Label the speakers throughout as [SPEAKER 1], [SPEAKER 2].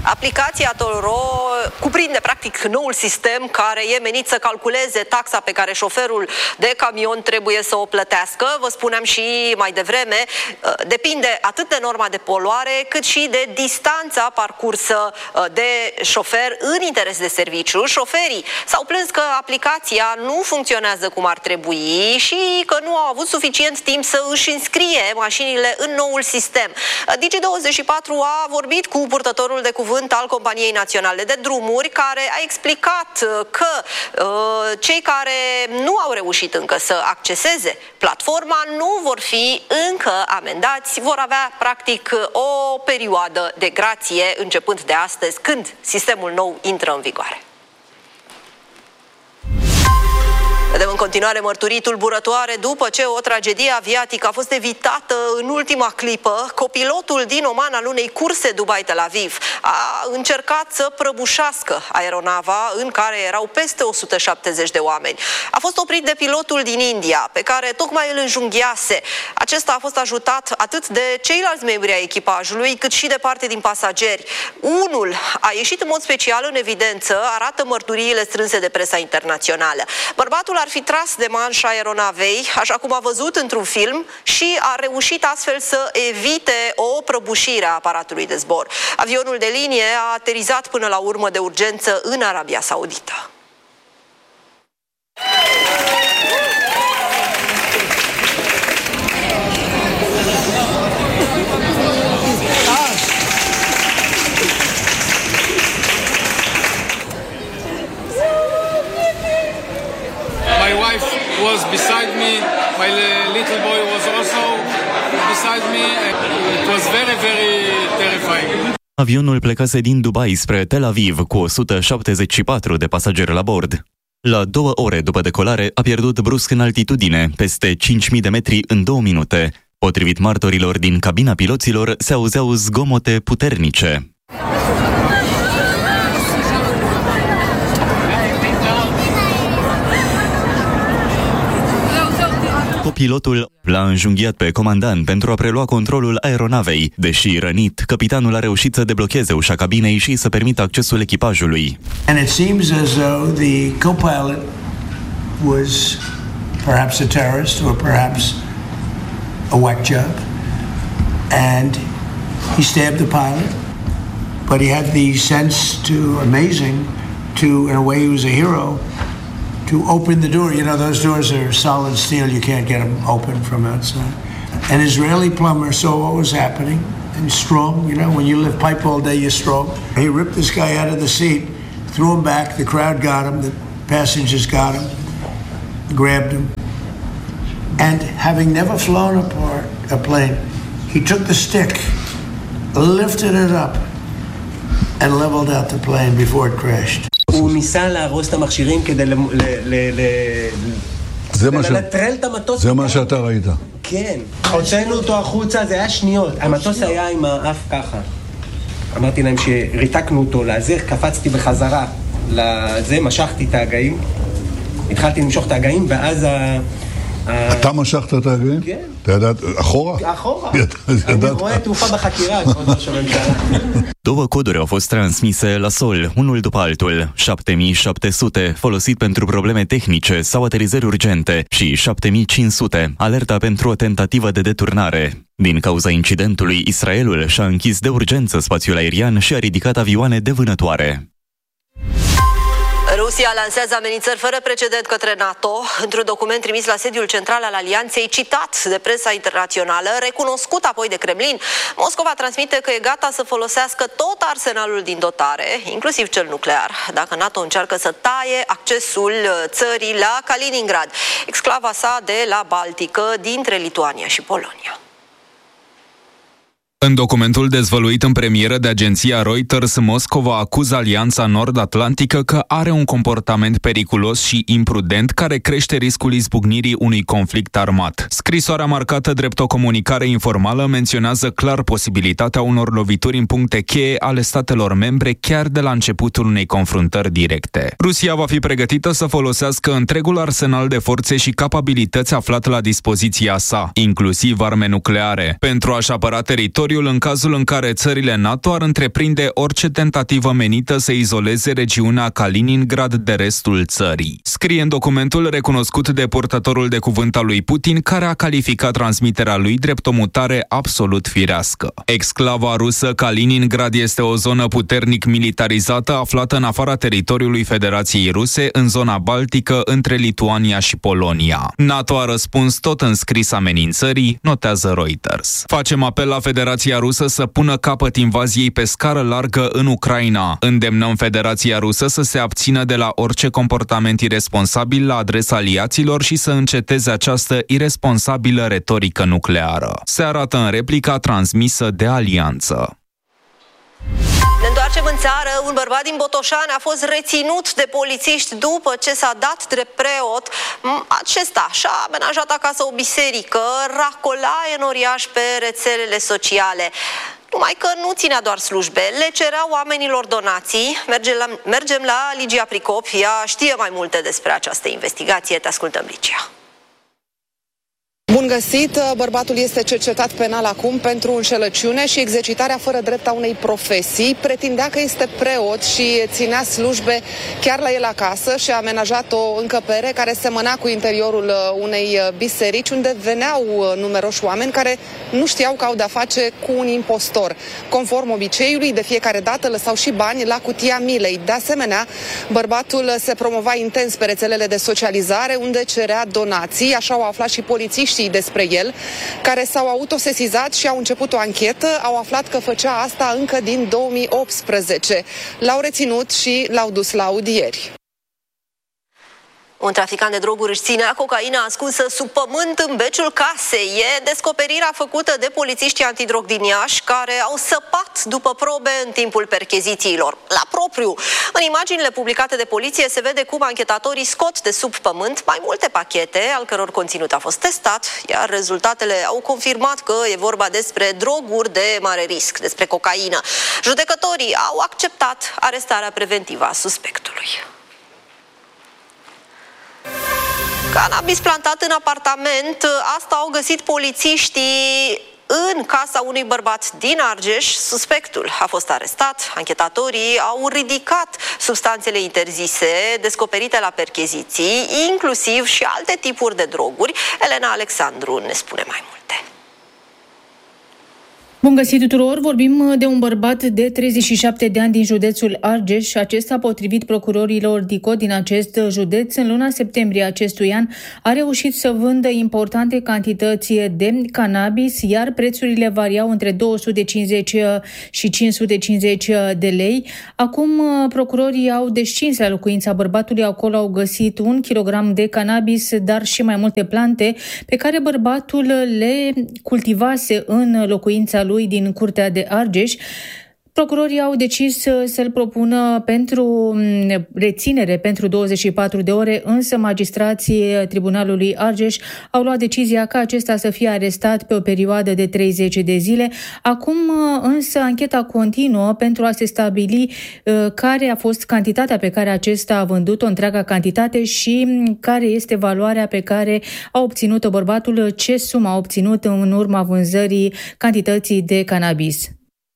[SPEAKER 1] Aplicația Tolro cuprinde practic noul sistem care e menit să calculeze taxa pe care șoferul de camion trebuie să o plătească. Vă spuneam și mai devreme, depinde atât de norma de poluare cât și de distanța parcursă de șofer în interes de serviciu. Șoferii s-au plâns că aplicația nu funcționează cum ar trebui și că nu au avut suficient timp să își înscrie mașinile în noul sistem. Digi24 a vorbit cu purtătorul de cuvânt al Companiei Naționale de Drumuri, care a explicat că cei care nu au reușit încă să acceseze platforma nu vor fi încă amendați, vor avea practic o perioadă de grație începând de astăzi, când sistemul nou intră în vigoare. Vedem în continuare mărturii tulburătoare după ce o tragedie aviatică a fost evitată în ultima clipă. Copilotul din Oman al unei curse Dubai-Tel Aviv a încercat să prăbușească aeronava în care erau peste 170 de oameni. A fost oprit de pilotul din India, pe care tocmai îl înjunghiase. Acesta a fost ajutat atât de ceilalți membri ai echipajului, cât și de parte din pasageri. Unul a ieșit în mod special în evidență, arată mărturiile strânse de presa internațională. Bărbatul ar fi tras de manșa aeronavei, așa cum a văzut într-un film, și a reușit astfel să evite o prăbușire a aparatului de zbor. Avionul de linie a aterizat până la urmă de urgență în Arabia Saudită.
[SPEAKER 2] My wife was beside me, my little boy was also beside me. It was very, very terrifying.
[SPEAKER 3] Avionul plecase din Dubai spre Tel Aviv cu 174 de pasageri la bord. La 2 ore după decolare a pierdut brusc în altitudine, peste 5.000 de metri în 2 minute. Potrivit martorilor din cabina piloților, se auzeau zgomote puternice. Pilotul l-a înjunghiat pe comandant pentru a prelua controlul aeronavei. Deși rănit, capitanul a reușit să deblocheze ușa cabinei și să permită accesul echipajului.
[SPEAKER 4] And it seems as though the co-pilot was perhaps a terrorist or perhaps a whack job, and he stabbed the pilot, but he had the sense in a way he was a hero, to open the door. You know, those doors are solid steel. You can't get them open from outside. An Israeli plumber saw what was happening and strong. You know, when you lift pipe all day, you're strong. He ripped this guy out of the seat, threw him back. The crowd got him. The passengers got him, grabbed him. And having never flown a plane, he took the stick, lifted it up, and leveled out the plane before it crashed.
[SPEAKER 5] הוא ניסה להרוס את המכשירים כדי לנטרל את המטוס.
[SPEAKER 6] זה מה שאתה ראית.
[SPEAKER 5] כן. הוצאנו אותו החוצה, זה היה שניות. המטוס היה עם האף ככה. אמרתי להם שריתקנו אותו לאזר, קפצתי בחזרה לזה, משכתי את ההגאים. התחלתי למשוך את ההגאים, ואז
[SPEAKER 6] אתה משכת את ההגאים?
[SPEAKER 5] כן.
[SPEAKER 6] אתה ידעת, אחורה?
[SPEAKER 5] אחורה. אני רואה תעופה בחקירה, כבוד ראש הממשלה.
[SPEAKER 3] 2 coduri au fost transmise la sol, unul după altul, 7700 folosit pentru probleme tehnice sau aterizări urgente și 7500 alerta pentru o tentativă de deturnare. Din cauza incidentului, Israelul și-a închis de urgență spațiul aerian și a ridicat avioane de vânătoare.
[SPEAKER 1] Rusia lansează amenințări fără precedent către NATO. Într-un document trimis la sediul central al alianței, citat de presa internațională, recunoscut apoi de Kremlin, Moscova transmite că e gata să folosească tot arsenalul din dotare, inclusiv cel nuclear, dacă NATO încearcă să taie accesul țării la Kaliningrad, exclava sa de la Baltică dintre Lituania și Polonia.
[SPEAKER 7] În documentul dezvăluit în premieră de agenția Reuters, Moscova acuză Alianța Nord-Atlantică că are un comportament periculos și imprudent care crește riscul izbucnirii unui conflict armat. Scrisoarea marcată drept o comunicare informală menționează clar posibilitatea unor lovituri în puncte cheie ale statelor membre chiar de la începutul unei confruntări directe. Rusia va fi pregătită să folosească întregul arsenal de forțe și capabilități aflat la dispoziția sa, inclusiv arme nucleare, pentru a-și apăra teritoriul teritoriul în cazul în care țările NATO ar întreprinde orice tentativă menită să izoleze regiunea Kaliningrad de restul țării. Scrie în documentul recunoscut de purtătorul de cuvânt al lui Putin, care a calificat transmiterea lui drept o mutare absolut firească. Exclava rusă Kaliningrad este o zonă puternic militarizată aflată în afara teritoriului Federației Ruse, în zona baltică între Lituania și Polonia. NATO a răspuns tot în scris amenințării, notează Reuters. Facem apel la Federația Rusă să pună capăt invaziei pe scară largă în Ucraina. Îndemnăm Federația Rusă să se abțină de la orice comportament iresponsabil la adresa aliaților și să înceteze această iresponsabilă retorică nucleară. Se arată în replica transmisă de alianță.
[SPEAKER 1] Ne întoarcem în țară. Un bărbat din Botoșani a fost reținut de polițiști după ce s-a dat drept preot. Acesta și-a amenajat acasă o biserică, racola enoriaș pe rețelele sociale. Numai că nu ținea doar slujbe, le cerea oamenilor donații. Mergem la Ligia Pricop, ea știe mai multe despre această investigație. Te ascultăm, Ligia.
[SPEAKER 8] Bun găsit! Bărbatul este cercetat penal acum pentru înșelăciune și exercitarea fără drept a unei profesii. Pretindea că este preot și ținea slujbe chiar la el acasă și a amenajat o încăpere care semăna cu interiorul unei biserici, unde veneau numeroși oameni care nu știau că au de-a face cu un impostor. Conform obiceiului, de fiecare dată lăsau și bani la cutia milei. De asemenea, bărbatul se promova intens pe rețelele de socializare, unde cerea donații. Așa au aflat și polițiștii despre el, care s-au autosesizat și au început o anchetă. Au aflat că făcea asta încă din 2018. L-au reținut și l-au dus la audieri.
[SPEAKER 1] Un traficant de droguri își ținea cocaina ascunsă sub pământ în beciul casei. E descoperirea făcută de polițiștii antidrog din Iași, care au săpat după probe în timpul perchezițiilor. La propriu, în imaginile publicate de poliție se vede cum anchetatorii scot de sub pământ mai multe pachete, al căror conținut a fost testat, iar rezultatele au confirmat că e vorba despre droguri de mare risc, despre cocaină. Judecătorii au acceptat arestarea preventivă a suspectului. Cannabis plantat în apartament, asta au găsit polițiștii în casa unui bărbat din Argeș. Suspectul a fost arestat. Anchetatorii au ridicat substanțele interzise descoperite la percheziții, inclusiv și alte tipuri de droguri. Elena Alexandru ne spune mai multe.
[SPEAKER 9] Bun găsit tuturor! Vorbim de un bărbat de 37 de ani din județul Argeș. Acesta, potrivit procurorilor DICOT din acest județ, în luna septembrie acestui an a reușit să vândă importante cantități de cannabis, iar prețurile variau între 250 și 550 de lei. Acum, procurorii au descins la locuința bărbatului. Acolo au găsit 1 kilogram de cannabis, dar și mai multe plante pe care bărbatul le cultivase în locuința lui din Curtea de Argeș. Procurorii au decis să-l propună pentru reținere pentru 24 de ore, însă magistrații Tribunalului Argeș au luat decizia ca acesta să fie arestat pe o perioadă de 30 de zile. Acum însă ancheta continuă pentru a se stabili care a fost cantitatea pe care acesta a vândut-o, întreaga cantitate, și care este valoarea pe care a obținut-o bărbatul, ce sumă a obținut în urma vânzării cantității de cannabis.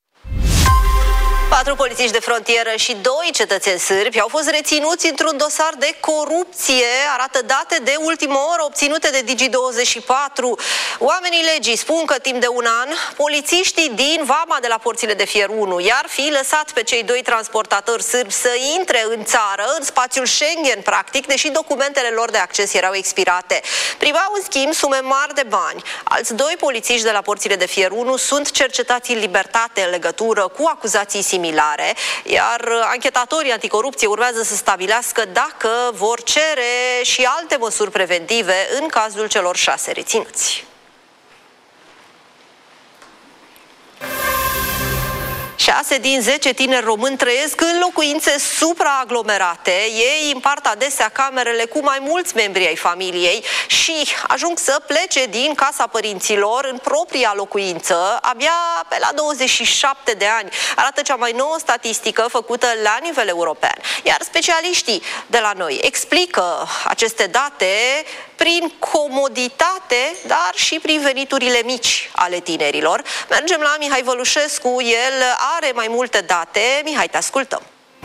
[SPEAKER 1] 4 polițiști de frontieră și 2 cetățeni sârbi au fost reținuți într-un dosar de corupție, arată date de ultimă oră obținute de Digi24. Oamenii legii spun că timp de un an, polițiștii din vama de la Porțile de Fier 1 i-ar fi lăsat pe cei 2 transportatori sârbi să intre în țară, în spațiul Schengen, practic, deși documentele lor de acces erau expirate. Priveau, în schimb, sume mari de bani. Alți 2 polițiști de la Porțile de Fier 1 sunt cercetați în libertate în legătură cu acuzații similare, iar anchetatorii anticorupție urmează să stabilească dacă vor cere și alte măsuri preventive în cazul celor 6 reținuți. Și 6 din 10 tineri români trăiesc în locuințe supraaglomerate. Ei împart adesea camerele cu mai mulți membri ai familiei și ajung să plece din casa părinților în propria locuință abia pe la 27 de ani. Arată cea mai nouă statistică făcută la nivel european. Iar specialiștii de la noi explică aceste date prin comoditate, dar și prin veniturile mici ale tinerilor. Mergem la Mihai Vălușescu, el are mai multe date. Mihai, te ascultăm.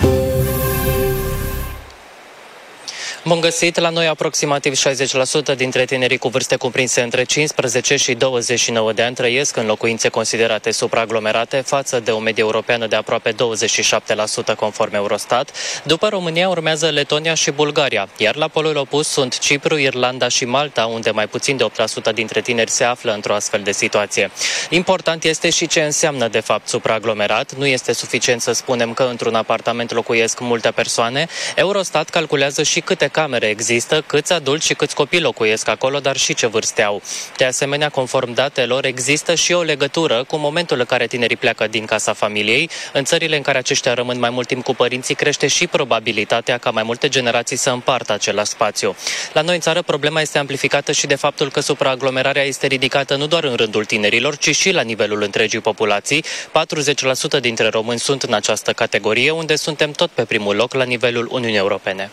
[SPEAKER 10] Bun găsit! La noi aproximativ 60% dintre tinerii cu vârste cuprinse între 15 și 29 de ani trăiesc în locuințe considerate supraaglomerate, față de o medie europeană de aproape 27% conform Eurostat. După România urmează Letonia și Bulgaria, iar la polul opus sunt Cipru, Irlanda și Malta, unde mai puțin de 8% dintre tineri se află într-o astfel de situație. Important este și ce înseamnă de fapt supraaglomerat. Nu este suficient să spunem că într-un apartament locuiesc multe persoane. Eurostat calculează și câte camere există, câți adulți și câți copii locuiesc acolo, dar și ce vârste au. De asemenea, conform datelor, există și o legătură cu momentul în care tinerii pleacă din casa familiei. În țările în care aceștia rămân mai mult timp cu părinții, crește și probabilitatea ca mai multe generații să împartă același spațiu. La noi în țară, problema este amplificată și de faptul că supraaglomerarea este ridicată nu doar în rândul tinerilor, ci și la nivelul întregii populații. 40% dintre români sunt în această categorie, unde suntem tot pe primul loc la nivelul Uniunii Europene.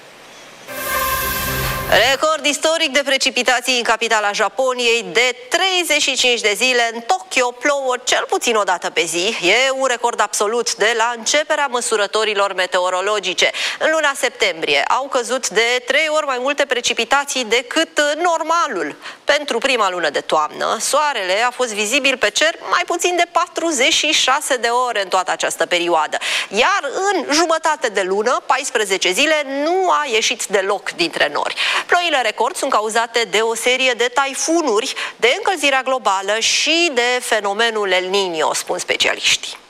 [SPEAKER 1] Record istoric de precipitații în capitala Japoniei. De 35 de zile în Tokyo plouă cel puțin o dată pe zi. E un record absolut de la începerea măsurătorilor meteorologice. În luna septembrie au căzut de 3 ori mai multe precipitații decât normalul. Pentru prima lună de toamnă, soarele a fost vizibil pe cer mai puțin de 46 de ore în toată această perioadă. Iar în jumătate de lună, 14 zile, nu a ieșit deloc dintre nori. Ploile record sunt cauzate de o serie de taifunuri, de încălzirea globală și de fenomenul El Niño, spun specialiștii.